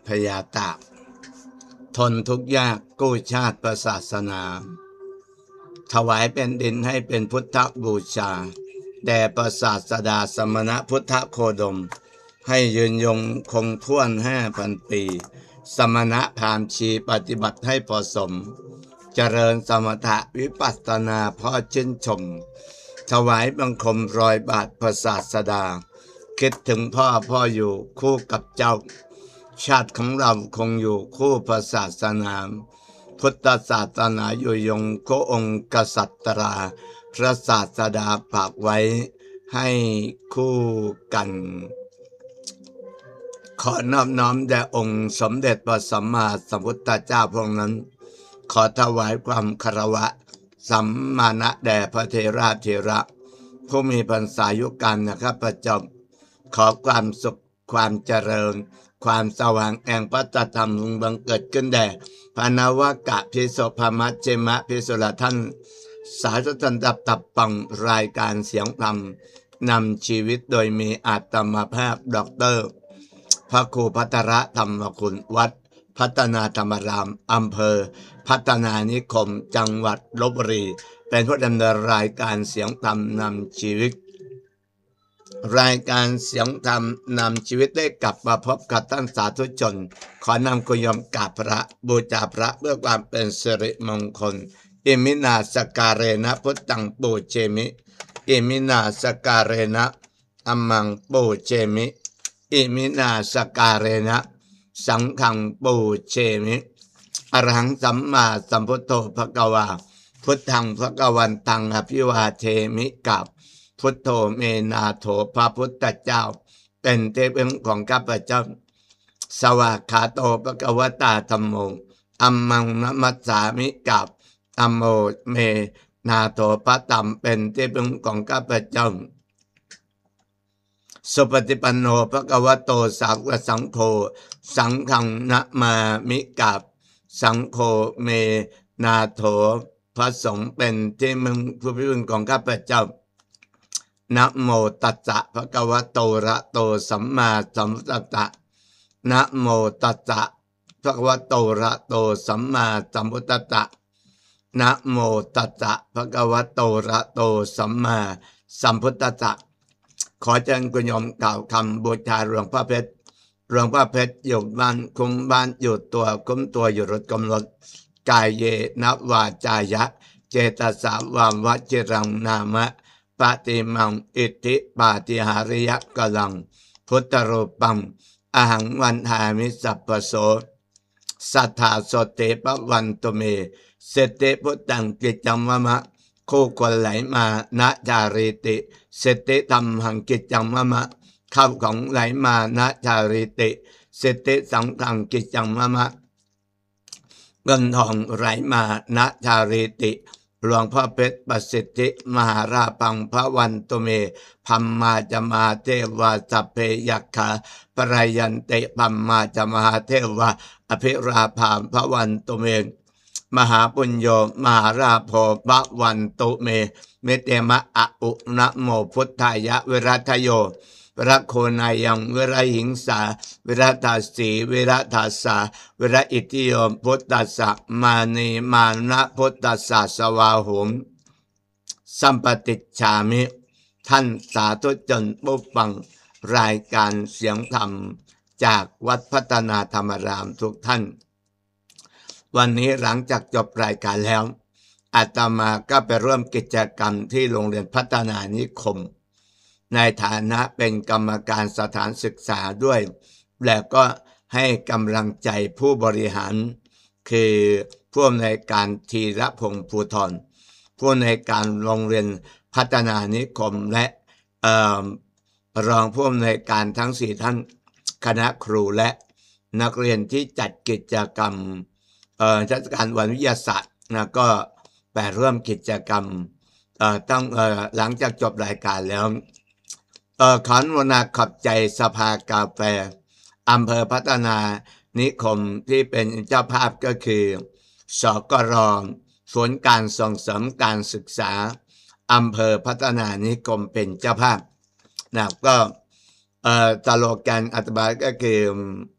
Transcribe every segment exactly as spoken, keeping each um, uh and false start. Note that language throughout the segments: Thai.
พญาตากทนทุกข์ยากกู้ชาติประศาสนาถวายเป็นดินให้เป็นพุทธบูชาแด่ประศาสดาสมณะพุทธโคดมให้ยืนยงคงท่วนห้าพันปีสมณะพราหมณ์ชีปฏิบัติให้พอสมเจริญสมถะวิปัสสนาพ่อชื่นชมถวายบังคมรอยบาทประศาสดาคิดถึงพ่อพ่ออยู่คู่กับเจ้าชาติของเราคงอยู่คู่พระศาสนาพุทธศาสนาอยู่ยงโคองค์กษัตราพระศาสดาฝากไว้ให้คู่กันขอนอบน้อมแด่องค์สมเด็จพระสัมมาสัมพุทธเจ้าพระองค์นั้นขอถวายความคารวะสัมมาณะแด่พระเทราเทระผู้มีพรรษายุกันนะครับประจบขอความสุขความเจริญความสว่างแห่งพระธรรมบังเกิดขึ้นแด่พระนวากะพิโสภมัจเจมะพิสุรท่านสาธุชนดับตับปังรายการเสียงธรรมนำชีวิตโดยมีอาตมาภาพด็อกเตอร์พระครูพัทรธรรมคุณวัดพัฒนาธรรมรามอำเภอพัฒนานิคมจังหวัดลพบุรีเป็นผู้ดำเนินรายการเสียงธรรมนำชีวิตรายการเสียงธรรมนำชีวิตได้กลับมาพบกับท่านสาธุชนขอนำกุยมกราบพระบูชาพระเพื่อความเป็นสิริมงคลอิมินาสการเรนะพุทธังปูเชมิอิมินาสการเรนะอัมมังปูเชมิอิมินาสการเรนะสังฆังปูเชมิอรหังสัมมาสัมพุทโธภควาพุทธังภควันตังอภิวาเทมิกับพุทโธเมนาโถพระพุทธเจ้าเป็นเทพของข้าพเจ้าสวากขาโตภควตาธัมโมอัมมังนัมมัสสามิกับธัมโมเมนาโถพระธรรมเป็นเทพของข้าพเจ้าสุปฏิปันโนภควโตสาวกสังโฆสังฆังนะมามิกับสังโฆเมนาโถพระสงฆ์เป็นที่มึงผู้พิบูลของข้าพเจ้านะโมตัสสะภะคะวะโตอะระโตสัมมาสัมพุทธัสสะนะโมตัสสะภะคะวะโตอะระโตสัมมาสัมพุทธัสสะนะโมตัสสะภะคะวะโตอะระโตสัมมาสัมพุทธัสสะขอเชิญคุณโยมกล่าวคำบูชาหลวงพ่อเพชรหลวงพ่อเพชรอยู่บ้านคุมบ้านอยู่ตัวคุมตัวอยู่รถกำรถกายเยนะวาจายะเจตสาวามวจิรังนามะปฏิมังอิทธิปาฏิหาริยกลังพุทธรูปังอหังวันหามิสัพพโสสัทธาโสเตปวันตุเมเสเตพุทธังกิจจัมมะมะคู่คนไหลมานะจาริติเสเตธรรมหังกิจจัมมะมะข้าวของไหลมานะจาริติเสเตสังฆังกิจจัมมะมะเงินทองไหลมานะจาริติหลวงพ่อเพชรประสิทธิมหาราพังพระวันตุเมพัมมาจมาเทวาสัพเพยัคขาปรายยันเตพัมมาจมาเทวาอภิราภามพระวันตุเมมหาปุญโญมหาราโภพระวันตุเมเมเตมะอะอุนะโมพุทธายะวิรัตโยวิรัตโคนายังวิรัหิงสาวิรัตาสีวิรัตาสาวิรัอิติโยพุทธัสสะมานีมานะพุทธัสสะสวาหุมสัมปติจฉามิท่านสาธุชนผู้ฟังรายการเสียงธรรมจากวัดพัฒนาธรรมรามทุกท่านวันนี้หลังจากจบรายการแล้วอาตมาก็ไปร่วมกิจกรรมที่โรงเรียนพัฒนานิคมในฐานะเป็นกรรมการสถานศึกษาด้วยและก็ให้กำลังใจผู้บริหารคือผู้อำนวยการธีรพงษ์ภูธรผู้อำนวยการโรงเรียนพัฒนานิคมและรองผู้อำนวยการทั้งสี่ท่านคณะครูและนักเรียนที่จัดกิจกรรมเทศกาลวันวิทยาศาสตร์นะก็ไปร่วมกิจกรรมตั้งหลังจากจบรายการแล้วเอ่อขออนุโมทนาขอบใจสภากาแฟอำเภอพัฒนานิคมที่เป็นเจ้าภาพก็คือสกรศูนย์การส่งเสริมการศึกษาอำเภอพัฒนานิคมเป็นเจ้าภาพนะก็เอ่อสโลแกนอธิบายก็คือ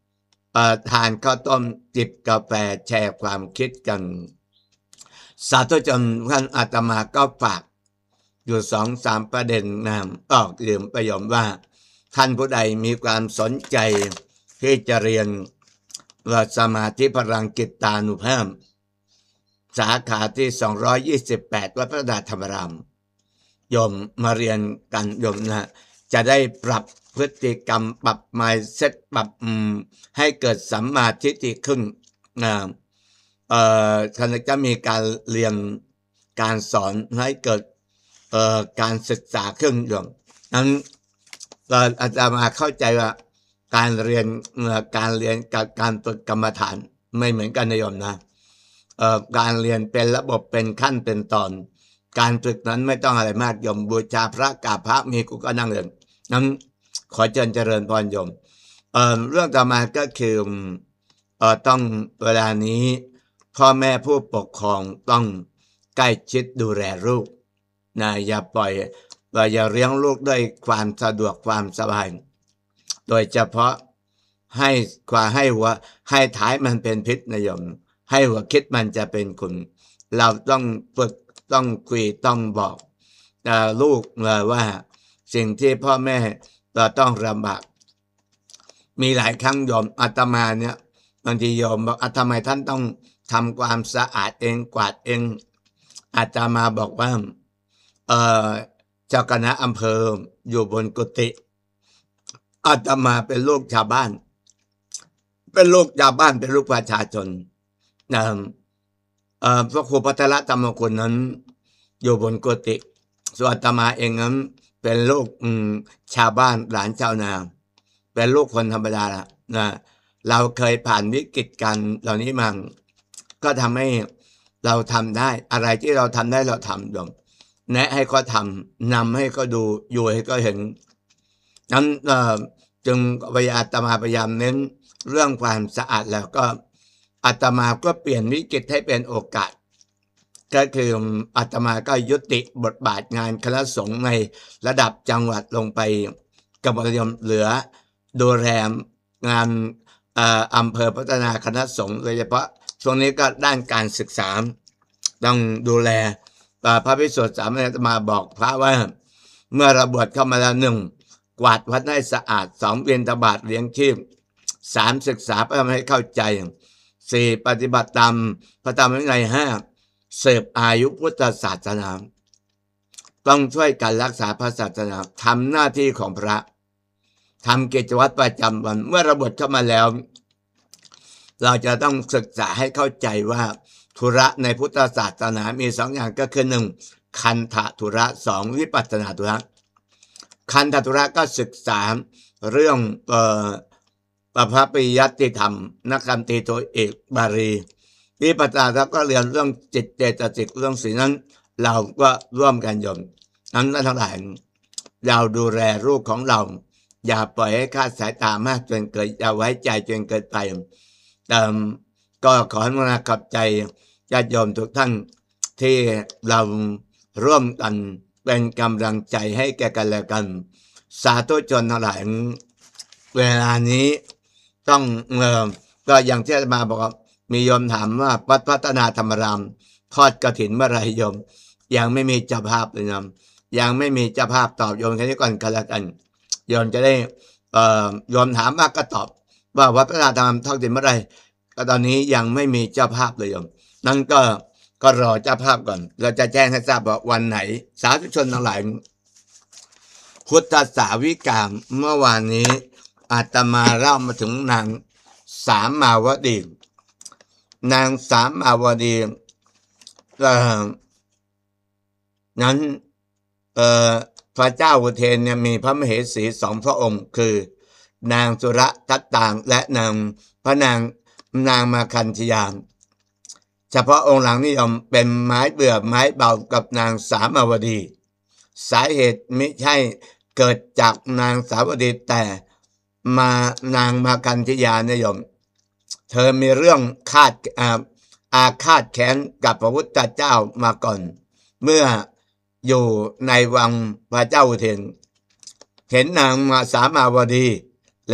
เอ่อทานข้าวต้มจิบกาแฟแชร์ความคิดกันสาธุชนท่านอาตมาก็ฝากอยู่สองสามประเด็นนะออกลืมประโยมว่าท่านผู้ใดมีความสนใจที่จะเรียนสมาธิพลังจิตานุภาพสาขาที่สองร้อยยี่สิบแปดวัดพระดาธรรมรามโยมมาเรียนกันโยมนะจะได้ปรับพฤติกรรมปรับ mindset ปรับให้เกิดสัมมาทิฏฐิขึ้นนะเอ่อท่านจะมีการเรียนการสอนให้เกิดเอ่อการศึกษาขึ้นโยมนั้นอาจารย์มาเข้าใจว่าการเรียนการเรียนกับการฝึกกรรมฐานไม่เหมือนกันนะโยมนะเอ่อการเรียนเป็นระบบเป็นขั้นเป็นตอนการฝึกนั้นไม่ต้องอะไรมากโยมบูชาพระกราบพระมีกูก็นั่งเรียนนั้นขอเจริญเจริญพรโยมเอ่อเรื่องต่อมาก็คือเอ่อต้องเวลานี้พ่อแม่ผู้ปกครองต้องใกล้ชิดดูแลลูกนะอย่าปล่อยอย่าเลี้ยงลูกด้วยความสะดวกความสบายโดยเฉพาะให้กว่าให้หัวให้ท้ายมันเป็นพิษนะโยมให้หัวคิดมันจะเป็นคุณเราต้องฝึกต้องคุยต้องบอกลูกเลยว่าสิ่งที่พ่อแม่เราต้องลำบากมีหลายครั้งโยมอาตมาเนี่ยบางทีโยมบอกทำไมท่านต้องทำความสะอาดเองกวาดเองอาตมาบอกว่าเออเจ้าคณะอำเภออยู่บนกุฏิอาตมาเป็นลูกชาวบ้านเป็นลูกชาวบ้านเป็นลูกประชาชนนะเอ่อพระครูพัทรธรรมคุณนั้นอยู่บนกุฏิส่วนอาตมาเองนั้นเป็นลูกชาวบ้านหลานชาวนาเป็นลูกคนธรรมดาละนะเราเคยผ่านวิกฤตกันเหล่านี้มาก็ทำให้เราทำได้อะไรที่เราทำได้เราทำโยมแนะให้เขาทำนำให้เขาดูอยู่ให้เขาเห็นนั้นจึงวิอาตมาพยายามเน้นเรื่องความสะอาดแล้วก็อาตมาก็เปลี่ยนวิกฤตให้เป็นโอกาสก็คืออาตมาก็ยุติบทบาทงานคณะสงฆ์ในระดับจังหวัดลงไปกับประโยมเหลือดูแลงานอำเภอพัฒนาคณะสงฆ์โดยเฉพาะช่วงนี้ก็ด้านการศึกษาต้องดูแลพระภิกษุสามเณรอาตมาบอกพระว่าเมื่อเราบวชเข้ามาแล้วหนึ่งกวาดวัดให้สะอาดสองเวียนตบาทเลี้ยงชีพสามศึกษาเพื่อให้เข้าใจสี่ปฏิบัติตามพระธรรมวินัยห้าเสพอายุพุทธศาสนาต้องช่วยกันรักษาพระศาสนาทำหน้าที่ของพระทำกิจวัตรประจำวันเมื่อเราบวชเข้ามาแล้วเราจะต้องศึกษาให้เข้าใจว่าธุระในพุทธศาสนามีสองอย่างก็คือหนึ่งคันธธุระสองวิปัสสนาธุระคันธธุระก็ศึกษาเรื่องเอ่อปภปริยัติธรรมนักธรรมตรีโทเอกบาลีวิปัสสนาแล้วก็เรียนเรื่องจิตเจตสิกเรื่องศีลนั้นเราก็ร่วมกันโยมนั้นทั้งหลายเราดูแลลูกของเราอย่าปล่อยให้คลาดสายตามากจนเกิดอย่าไว้ใจจนเกินไปแต่ก็ขออนุโมทนาขอบใจญาติโยมทุกท่านที่เราร่วมกันเป็นกำลังใจให้แก่กันและกันสาธุชนทั้งหลายเวลานี้ต้องเออก็อย่างที่มาบอกมีโยมถามว่าวัดพัฒนาธรรมรามทอดกฐินเมื่อไรโยมยังไม่มีเจ้าภาพเลยนะยังไม่มีเจ้าภาพตอบโยมแค่นี้ก่อนกันละกันโยมจะได้เอ่อโยมถามมากก็ตอบว่าวัดพัฒนาธรรมรามทอดกฐินเมื่อไรก็ตอนนี้ยังไม่มีเจ้าภาพเลยโยมนั่นก็ก็รอเจ้าภาพก่อนเราจะแจ้งให้ทราบว่าวันไหนสาธุชนทั้งหลายพุทธสาวิกาเมื่อวานนี้อาตมาเล่ามาถึงนางสามมาวดีนางสามมาวดีเอ่อนั้นเอ่อพระเจ้าอุเทนเนี่ยมีพระมเหสีสองพระองค์คือนางสุรทัตตางและนางพระนางนางมาคันธยาเฉพาะองค์หลังนิยมเป็นไม้เบื่อไม้เบากับนางสามาวดีสาเหตุไม่ใช่เกิดจากนางสาวดีแต่มานางมาคันธยานิยมเธอมีเรื่องคาดอาอาฆาตแค้นกับพระพุทธเจ้ามาก่อนเมื่ออยู่ในวังพระเจ้าอุเทนเห็นนางมาสามาวดีและ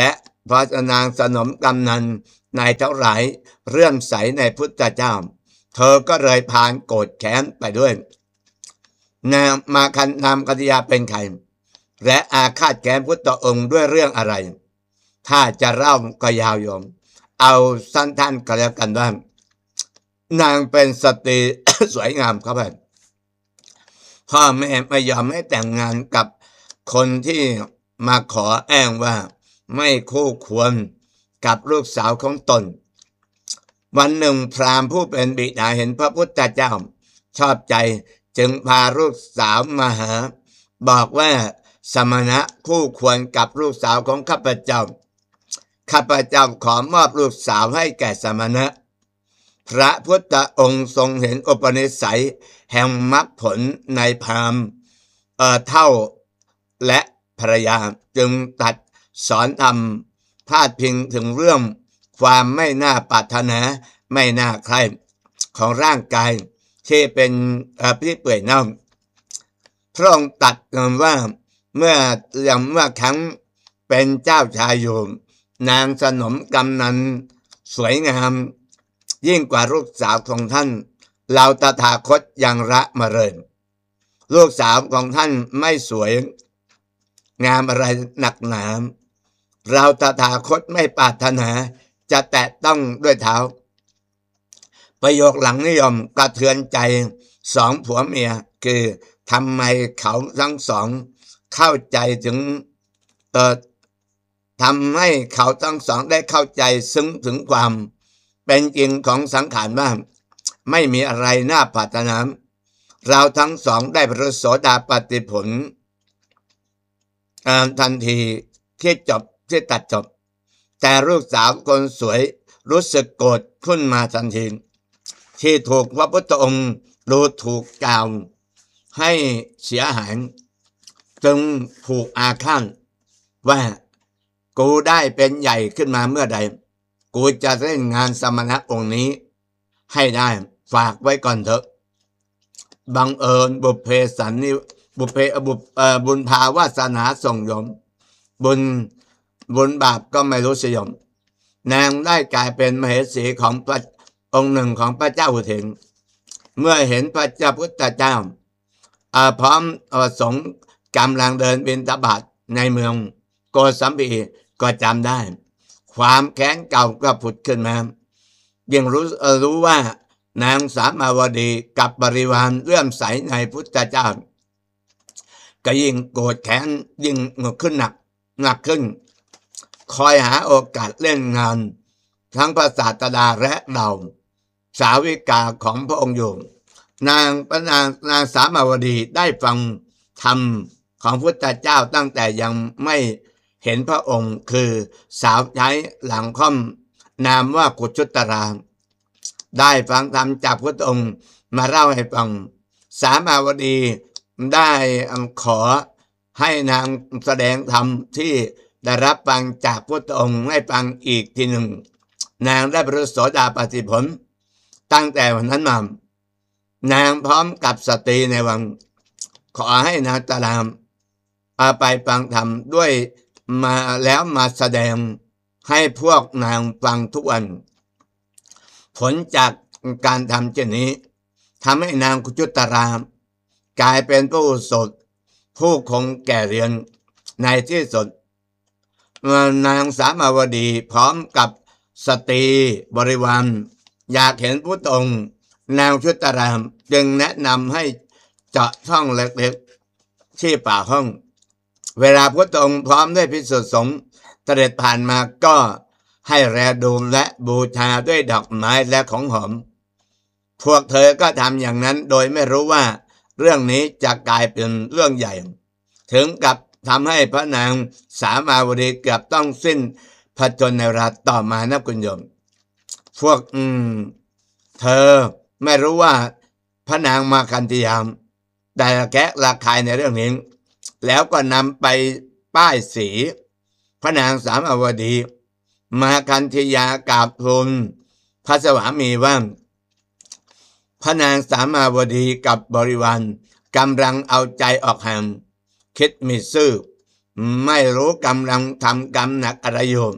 เพราะนางสนมกำนันนายเท่าไหร่เรื่อมใสในพุทธเจ้าเธอก็เลยพานโกรธแค้นไปด้วยนางมาคันนามกัตยาเป็นใครและอาฆาตแค้นพุทธองค์ด้วยเรื่องอะไรถ้าจะเล่าก็ยาวโยมเอาสั้นท่านก็แล้วกันว่านางเป็นสตรี สวยงามครับเพื่อนพ่อแม่ไม่ยอมให้แต่งงานกับคนที่มาขอแอ้งว่าไม่คู่ควรกับลูกสาวของตนวันหนึ่งพราหมณ์ผู้เป็นบิดาเห็นพระพุทธเจ้าชอบใจจึงพาลูกสาวมาหาบอกว่าสมณะคู่ควรกับลูกสาวของข้าพเจ้าข้าพเจ้าขอมอบลูกสาวให้แก่สมณะพระพุทธองค์ทรงเห็นอุปนิสัยแห่งมรรคผลในพราหมณ์เอ่อเท่าและภรรยาจึงตัดสอนธรรมพาดพิงถึงเรื่องความไม่น่าปรารถนาไม่น่าใคร่ของร่างกายที่เป็นที่เปื่อยเน่าพระองค์ตัดกันว่าเมื่ออย่างเมื่อครั้งเป็นเจ้าชายอยู่นางสนมกำนันสวยงามยิ่งกว่าลูกสาวของท่านเราตถาคตยังละมาเลยลูกสาวของท่านไม่สวยงามอะไรหนักหนาเราตถาคตไม่ปรารถนาจะแตะต้องด้วยเท้าประโยคหลังนิยมกระเทือนใจสองผัวเมียคือทำไมเขาทั้งสองเข้าใจถึงเอ่อทำให้เขาทั้งสองได้เข้าใจซึ้งถึงความเป็นจริงของสังขารว่าไม่มีอะไรน่าปรารถนาเราทั้งสองได้ประโสดาปัตติผลทันทีที่จบที่ตัดจบแต่ลูกสาวคนสวยรู้สึกโกรธขึ้นมาทันทีที่ถูกพระพุทธองค์ดูถูกกล่าวให้เสียหายจึงผูกอาฆาตว่ากูได้เป็นใหญ่ขึ้นมาเมื่อใดกูจะเล่นงานสมณะองค์นี้ให้ได้ฝากไว้ก่อนเถอะบังเอิญบุพเพสันนิบุพเพบุพเอ่อบุญภาวาสนาส่งยมบุญบุญบาปก็ไม่รู้สยมนางได้กลายเป็นมเหสีของพระองค์หนึ่งของพระเจ้าอุเทนเมื่อเห็นพระเจ้าพุทธเจ้าพร้อมสงฆ์กำลังเดินบิณฑบาตในเมืองโกสัมพีก็จำได้ความแค้นเก่าก็ผุดขึ้นมายังรู้รู้ว่านางสามาวดีกับบริวารเลื่อมใสในพุทธเจ้าก็ยิ่งโกรธแค้นยิ่งขึ้นหนักหนักขึ้นคอยหาโอกาสเล่นงานทั้งพระศาสดาและเราสาวิกาของพระองค์อยู่นางพระนางนางสามาวดีได้ฟังธรรมของพุทธเจ้าตั้งแต่ยังไม่เห็นพระองค์คือสาวใช้หลังค่อมนามว่ากุชุตราได้ฟังธรรมจากพระองค์มาเล่าให้ฟังสามาวดีได้ขอให้นางแสดงธรรมที่ได้รับฟังจากพระองค์ให้ฟังอีกทีหนึ่งนางได้ประโสดาปัตติผลตั้งแต่วันนั้นมานางพร้อมกับสตรีในวังขอให้นางตรามเอาไปฟังธรรมด้วยมาแล้วมาแสดงให้พวกนางฟังทุกวันผลจากการทำเช่นนี้ทำให้นางกุจุตรามกลายเป็นผู้สดผู้คงแก่เรียนในที่สุดนางสามาวดีพร้อมกับสตรีบริวารอยากเห็นพุทธองค์นางชุตรามจึงแนะนำให้เจาะช่องเล็กๆที่ป่าห้องเวลาพุทธองค์พร้อมด้วยภิกษุสงฆ์เสด็จผ่านมาก็ให้แลดูและบูชาด้วยดอกไม้และของหอมพวกเธอก็ทำอย่างนั้นโดยไม่รู้ว่าเรื่องนี้จะกลายเป็นเรื่องใหญ่ถึงกับทำให้พระนางสามาวดีเกือบต้องสิ้นพระชนในเวลาต่อมานะคุณโยมพวกอืมเธอไม่รู้ว่าพระนางมาคันธียามได้แกะระคายในเรื่องนี้แล้วก็นำไปป้ายสีพระนางสามาวดีมาคันธียากราบทูลพระสวามีว่าพระนางสามาวดีกับบริวารกำลังเอาใจออกห่างคิดมิซื่อไม่รู้กำลังทำกรรมหนักอะไรอยู่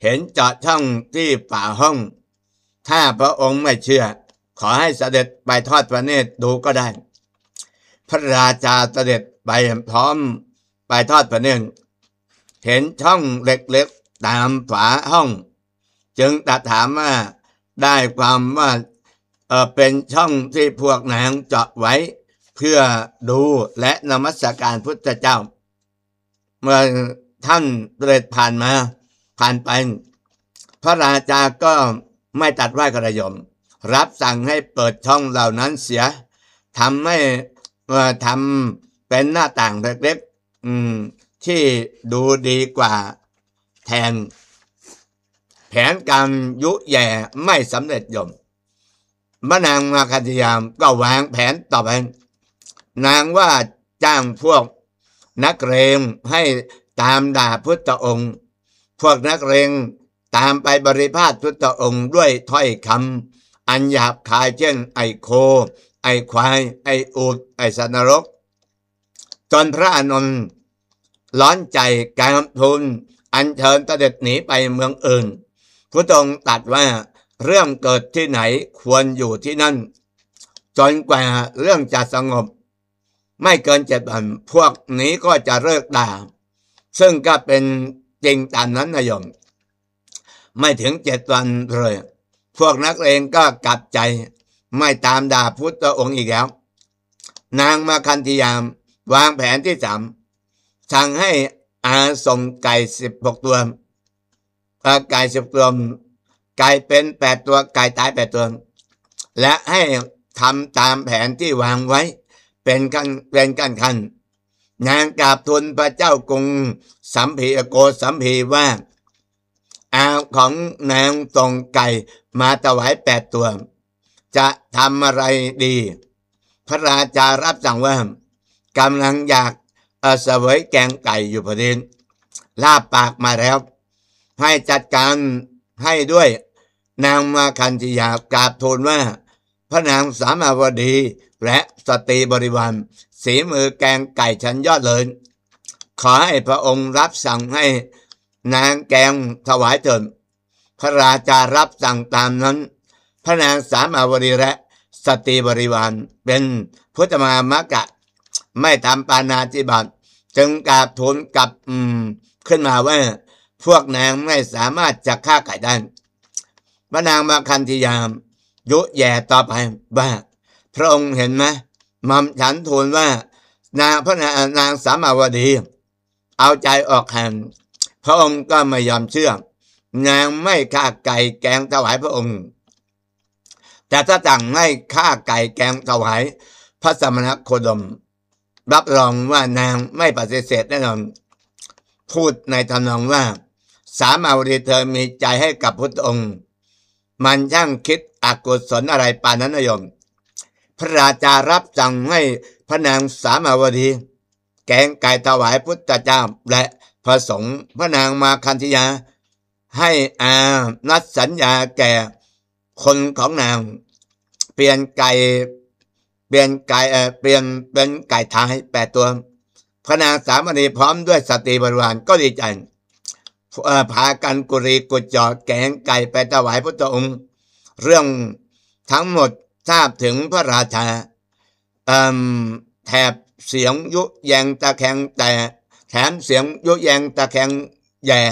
เห็นเจาะช่องที่ฝาห้องถ้าพระองค์ไม่เชื่อขอให้เสด็จไปทอดพระเนตรดูก็ได้พระราชาเสด็จไปพร้อมไปทอดพระเนตรเห็นช่องเล็กๆตามฝาห้องจึงตรัสถามว่าได้ความว่าเออเป็นช่องที่พวกนางเจาะไว้เพื่อดูและนมัสการพุทธเจ้าเมื่อท่านเสด็จผ่านมาผ่านไปพระราชาก็ไม่ตัดไหว้กระยมรับสั่งให้เปิดช่องเหล่านั้นเสียทำให้ทำเป็นหน้าต่างเล็กๆที่ดูดีกว่าแทนแผนการยุแย่ไม่สำเร็จยมพระนางมาคันธยามก็วางแผนต่อไปนางว่าจ้างพวกนักเลงให้ตามด่าพุทธองค์พวกนักเลงตามไปบริพาทพุทธองค์ด้วยถ้อยคำอันหยาบคายเช่นไอโคไอควายไออูฐไอสัตว์นรกจนพระอานนท์ร้อนใจการทูลอัญเชิญเสด็จหนีไปเมืองอื่นพุทธองค์ตรัสว่าเรื่องเกิดที่ไหนควรอยู่ที่นั่นจนกว่าเรื่องจะสงบไม่เกินเจ็ดวันพวกนี้ก็จะเลิกด่าซึ่งก็เป็นจริงตามนั้นนะโยมไม่ถึงเจ็ดวันเลยพวกนักเลงก็กลับใจไม่ตามด่าพุทธองค์อีกแล้วนางมาคันธยามวางแผนที่สามสั่งให้อาส่งไก่สิบหกตัวไก่สิบตัวไก่เป็นแปดตัวไก่ตายแปดตัวและให้ทำตามแผนที่วางไว้เป็นขั้นเป็นขั้นขั้นนางกราบทูลพระเจ้ากรุงสัมพีโกสัมพีว่าอาของนางส่งไก่มาถวายแปดตัวจะทำอะไรดีพระราชารับสั่งว่ากำลังอยากเสวยแกงไก่อยู่พอดีลาบปากมาแล้วให้จัดการให้ด้วยนางมาคันธยากราบทูลว่าพระนางสามาวดีและสตรีบริวารสีมือแกงไก่ชั้นยอดเลยขอให้พระองค์รับสั่งให้นางแกงถวายเถิดพระราชารับสั่งตามนั้นพระนางสามาวดีและสตรีบริวารเป็นพุทธมามกะไม่ทำปาณาติบาตจึงกราบทูลกลับอืมขึ้นมาว่าพวกนางไม่สามารถจะฆ่าไก่ได้พระนางมาคันธยามยุแย่ต่อไปว่าพระองค์เห็นไหมมัมฉันทูลว่านางพระนางสามาวดีเอาใจออกแห่งพระองค์ก็ไม่ยอมเชื่อนางไม่ฆ่าไก่แกงถวายพระองค์แต่ถ้าสั่งให้ฆ่าไก่แกงถวายพระสมณโคดมรับรองว่านางไม่ปฏิเสธแน่นอนพูดในทำนองว่าสามาวดีเธอมีใจให้กับพุทธองค์มันช่างคิดอกุศลอะไรปานนั้นนะโยมพระราชารับสั่งให้พระนางสามาวดีแกงไก่ถวายพุทธเจ้าและพระสงฆ์พระนางมาคันธยาให้อานัดสัญญาแก่คนของนางเปลี่ยนไก่เปลี่ยนไก่เอ่อเปลี่ยนเป็นไก่ทายแปดตัวพระนางสามาวดีพร้อมด้วยสตรีบริวารก็ดีใจพากันกุรีกุจอแกงไก่ไปถวายพระองค์เรื่องทั้งหมดทราบถึงพระราชาแถบเสียงยุแยงตะแคงแต่แถมเสียงยุแยงตะแคงแย่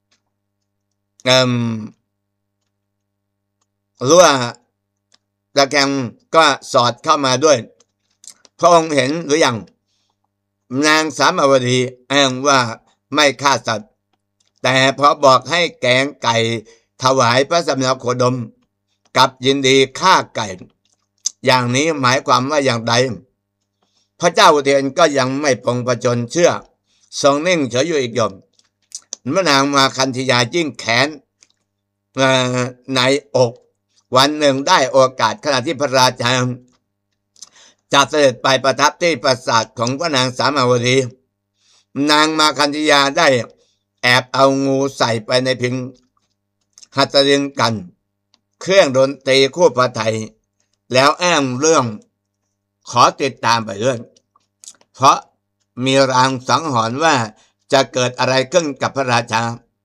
รั่วตะแคงก็สอดเข้ามาด้วยพระองค์เห็นหรือยังนางสามาวดีอ้างว่าไม่ฆ่าสัตว์แต่พอบอกให้แกงไก่ถวายพระสมณโคดมกับยินดีฆ่าไก่อย่างนี้หมายความว่าอย่างใดพระเจ้าอุเทนก็ยังไม่ปรงประชนเชื่อทรงนิ่งเฉยอยู่อีกยมพระนางมาคันธยายิ่งแขนในอกวันหนึ่งได้โอกาสขณะที่พระราชาจะเสด็จไปประทับที่ปราสาทของพระนางสามาวดีนางมาคันธยาได้แอบเอางูใส่ไปในพิงหัตถลิงกันเครื่องดนตรีคู่พระไทยแล้วอ้างเรื่องขอติดตามไปเรื่อยเพราะมีรางสังหรณ์ว่าจะเกิดอะไรขึ้นกับพระราชา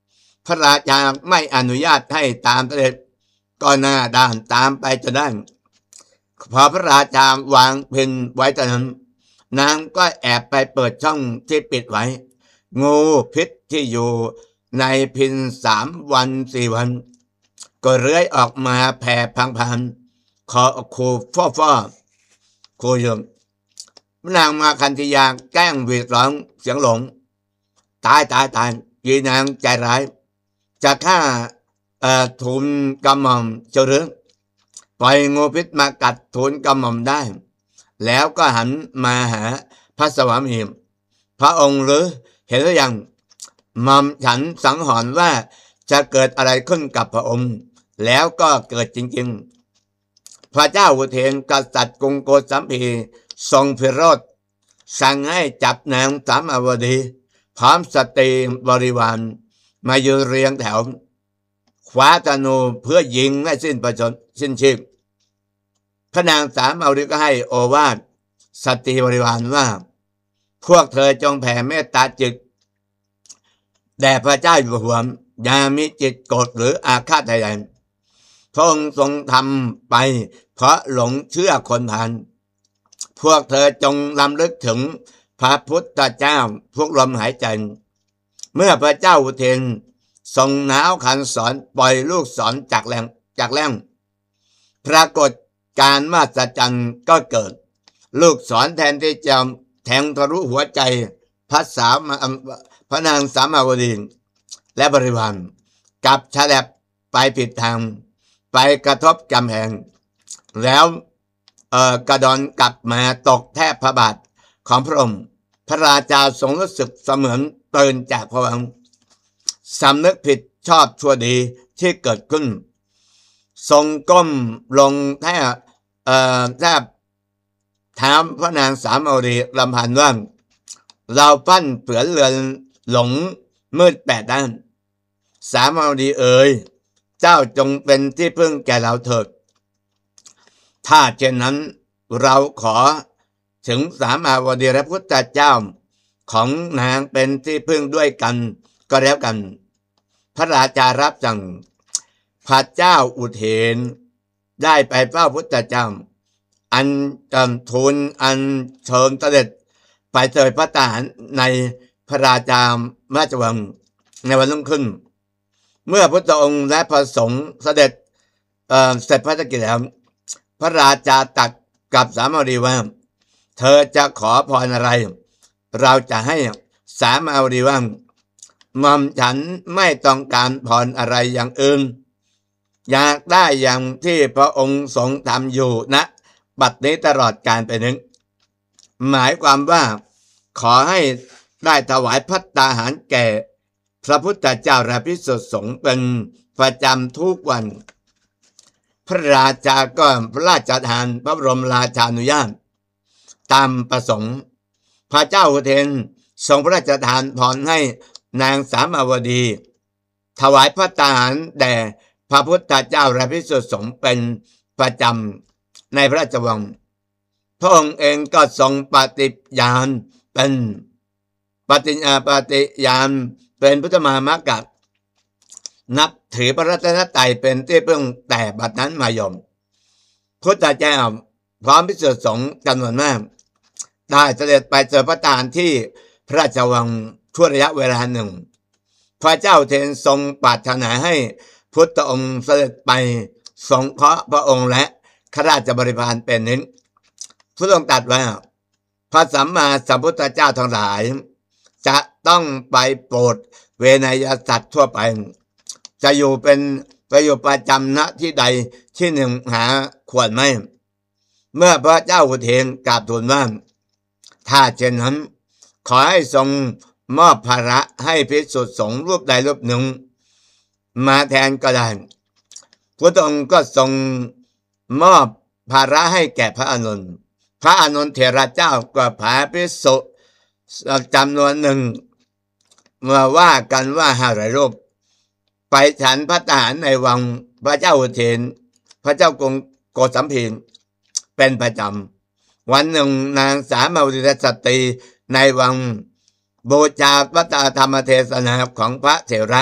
พระราชาไม่อนุญาตให้ตามเสด็จก็หน้าด้านตามไปจนได้พอพระราชาวางพินไว้ตอนนั้นนางก็แอบไปเปิดช่องที่ปิดไว้งูพิษที่อยู่ในพินสามวันสี่วันก็เลื้อยออกมาแผ่พังพันขอคูฟ่อฟ่อคูยมนางมาคันธยาแกล้งวีดร้องเสียงหลงตายตายตายยีนางใจร้ายจะฆ่าเอ่อทูลกระหม่อมเจ้าเรื่องปล่อยงูพิษมากัดทูลกระหม่อมได้แล้วก็หันมาหาพระสวามีพระองค์หรือเห็นหรือยังหม่อมฉันสังหรณ์ว่าจะเกิดอะไรขึ้นกับพระองค์แล้วก็เกิดจริงๆพระเจ้าอุเทนกษัตริย์กรุงโกสัมพีทรงพิโรธสั่งให้จับนางสามาวดีพร้อมสตรีบริวารมายืนเรียงแถวคว้าธนูเพื่อยิงให้สิ้นประชนสิ้นชีพพระนางสามาวดีก็ให้โอวาทสตรีบริวารว่าพวกเธอจงแผ่เมตตาจิตแด่พระเจ้าอยู่หัวอย่ามีจิตโกรธหรืออาฆาตใดๆพระองค์ทรงทำไปเพราะหลงเชื่อคนพาลพวกเธอจงรำลึกถึงพระพุทธเจ้าพวกลมหายใจเมื่อพระเจ้าอุเทนทรงหนาวขันสอนปล่อยลูกศรจากแรงจากแรงปรากฏการมหัศจรรย์ก็เกิดลูกศรแทนที่จะแทงทะลุหัวใจพระสามพระนางสามาวดีและบริวารกับฉลับไปผิดทางไปกระทบกำแพงแล้วเอ่อกระดอนกลับมาตกแทบพระบาทของพระองค์พระราชาทรงรู้สึกเสมือนตื่นจากภวังค์สำนึกผิดชอบชั่วดีที่เกิดขึ้นทรงก้มลงแทบเอ่อแทบถามพระนางสามาวดีลำพันว่าเราปั้นเผือนเรือนหลงมืดแปดด้านสามาวดีเอ๋ยเจ้าจงเป็นที่พึ่งแก่เราเถิดถ้าเช่นนั้นเราขอถึงสามาวดีและพุทธเจ้าของนางเป็นที่พึ่งด้วยกันก็แล้วกันพระราชารับสั่งพระเจ้าอุเทนได้ไปเฝ้าพุทธเจ้าอันจำทูลอันเชิญเสด็จไปเสวยพระทหารในพระราชาราชวังในวันรุ่งขึ้นเมื่อพระองค์และพระสงฆ์เสด็จเอ่อเสร็จภารกิจแล้วพระราชาตรัสกับสามาวดีว่าเธอจะขอพรอะไรเราจะให้สามาวดีว่าหม่อมฉันไม่ต้องการพรอะไรอย่างอื่นอยากได้อย่างที่พระองค์ทรงทำอยู่ณบัดนี้ตลอดกาลไปนึงหมายความว่าขอให้ได้ถวายภัตตาหารแก่พระพุทธเจ้าและภิกษุสงฆ์เป็นประจำทุกวันพระราชาก็พระราชทานพระบรมราชานุญาตตามประสงค์พระเจ้าอุเทนทรงพระราชทานพรให้นางสามาวดีถวายภัตตาหารแด่พระพุทธเจ้าและภิกษุสงฆ์เป็นประจำในพระราชวังพระองค์เองก็ทรงปฏิญาณเป็นปฏิญาปฏิญาณเป็นพุทธมามกะนับถือพระรัตนตรัยเป็นที่พึ่งแต่บัดนั้นมายมพุทธเจ้าพร้อมภิกษุสงฆ์จำนวนมากได้เสด็จไปเจอพระทหารที่พระราชวังชั่วระยะเวลาหนึ่งพระเจ้าเทนทรงปรารถนาให้พุทธองค์เสด็จไปสงเคราะห์พระองค์และข้าราชบริพารเป็นนิดพระองค์ตรัสว่าพระสัมมาสัมพุทธเจ้าทั้งหลายจะต้องไปโปรดเวนยสัตว์ทั่วไปจะอยู่เป็นไปอยู่ประจำณที่ใดที่หนึ่งหาควรไม่เมื่อพระเจ้าอุเทนกราบทูลว่าถ้าเช่นนั้นขอให้ทรงมอบภาระให้ภิกษุสงฆ์รูปใดรูปหนึ่งมาแทนก็ได้พระองค์ก็ทรงมอบภาระให้แก่พระอานนท์พระอานนท์เถระเจ้าก็พาภิกษุจำนวนหนึ่งมาว่ากันว่าห้าร้อยรูปไปฉันพระทหารในวังพระเจ้าอุเทนพระเจ้ากรุงโกสัมพีเป็นประจำวันหนึ่งนางสามาวดีสตรีในวังบูชาพระธรรมเทศนาของพระเถระ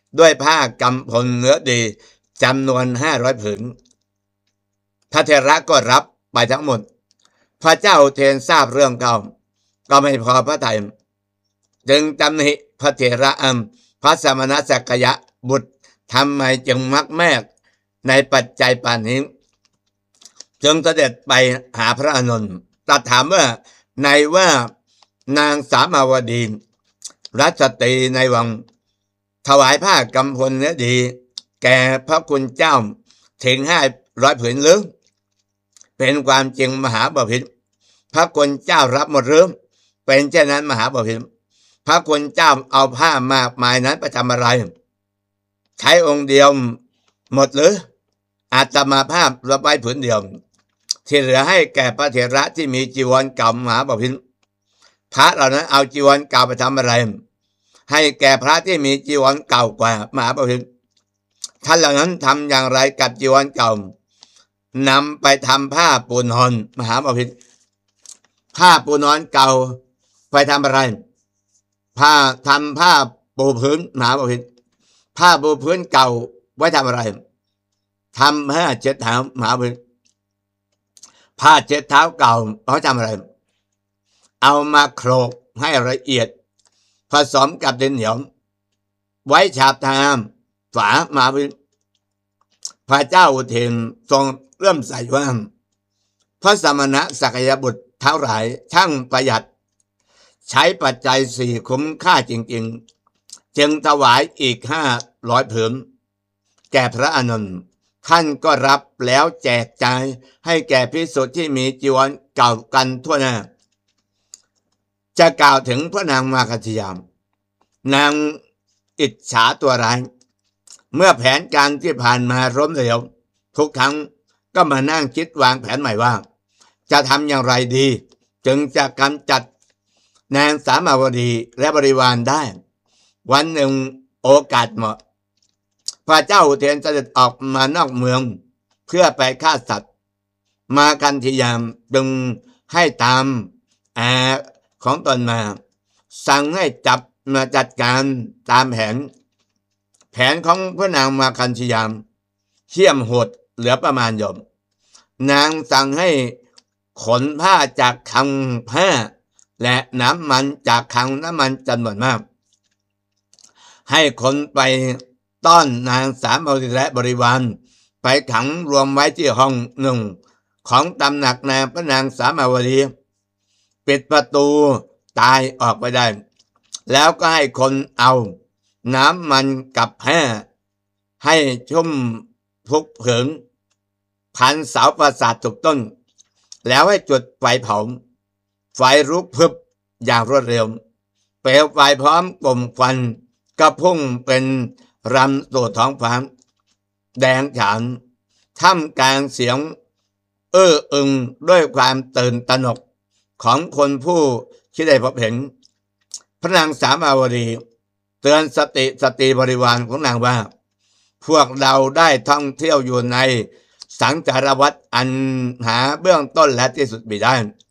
ด้วยผ้ากำพลเนื้อดีจำนวนห้าร้อยผืนพระเถระก็รับไปทั้งหมดพระเจ้าอุเทนทราบเรื่องเขาก็ไม่พอพระทัยจึงตำหนิพระเถระอัมพระสมณสักยะบุตรทำไมจึงมักแมกในปัจจัยปานนี้จึงเสด็จไปหาพระอานนท์ตรัสถามว่าในว่านางสามาวดีรัชตรีในวังถวายผ้ากำพลเนื้อดีแก่พระคุณเจ้าถึงห้าร้อยผืนหรือเป็นความจริงมหาบพิตรพระคุณเจ้ารับหมดหรือเป็นเช่นนั้นมหาบพิตรพระคุณเจ้าเอาผ้ามากมายนั้นไปทำอะไรใช้องค์เดียวหมดหรืออาตมาภาพรับไว้ผืนเดียวที่เหลือให้แก่พระเถระที่มีจีวรเก่ามหาบพิตรพระเหล่านั้นเอาจีวรเก่าไปทำอะไรให้แก่พระที่มีจีวรเก่ากว่ามหาบพิตรท่านเหล่านั้นทำอย่างไรกับจีวรเก่านำไปทำผ้าปูนอนมหาบพิตรผ้าปูนอนเก่าไปทำอะไรผ้าทำผ้าปูพื้นมหาบพิตรผ้าปูพื้นเก่าไว้ทำอะไรทำผ้าเช็ดเท้ามหาบพิตรผ้าเช็ดเท้าเก่าเขาทำอะไรเอามาโขลกให้ละเอียดผสมกับดินเหนียวไว้ฉาบทามฝามหาบพิตรพระเจ้าอุเทนทรงเริ่มใส่ว่าพระสมณสักยบุตรเท่าไหร่ช่างประหยัดใช้ปัจจัยสี่คุ้มค่าจริงๆจึงถวายอีกห้าร้อยผืนแก่พระอานนท์ท่านก็รับแล้วแจกจ่ายให้แก่ภิกษุที่มีจีวรเก่ากันทั่วหน้าจะกล่าวถึงพระนางมาคัจฉยามนางอิจฉาตัวร้ายเมื่อแผนการที่ผ่านมาล้มเหลวทุกครั้งก็มานั่งคิดวางแผนใหม่ว่าจะทำอย่างไรดีจึงจะกำจัดนางสามาวดีและบริวารได้วันหนึ่งโอกาสเหมาะพระเจ้าอุเทนเสด็จออกมานอกเมืองเพื่อไปฆ่าสัตว์มาคันธยามจึงให้ตามอาของตนมาสั่งให้จับมาจัดการตามแผนแผนของพระนางมาคันธยามเชี่ยมโหดเหลือประมาณยมนางสั่งให้ขนผ้าจากคลังผ้าและน้ำมันจากคลังน้ำมันจำนวนมากให้คนไปต้อนนางสามาวดีและบริวารไปขังรวมไว้ที่ห้องหนึ่งของตำหนักนางพระนางสามาวดีปิดประตูตายออกไปได้แล้วก็ให้คนเอาน้ำมันกับแผ้ให้ชุ่มทุกเผิงพันเสาปราสาททุกต้นแล้วให้จุดไฟเผาไฟลุกพรึบอย่างรวดเร็วเปลวไฟพร้อมกลุ่มควันก็พุ่งเป็นรำสู่ท้องฟ้าแดงฉานท่ามกลางเสียงเอ้ออึงด้วยความตื่นตระหนกของคนผู้ที่ได้พบเห็นพระนางสามาวดีเตือนสติสตรีบริวารของนางว่าพวกเราได้ท่องเที่ยวอยู่ในสังสารวัฏอันหาเบื้องต้นและที่สุดไม่ได้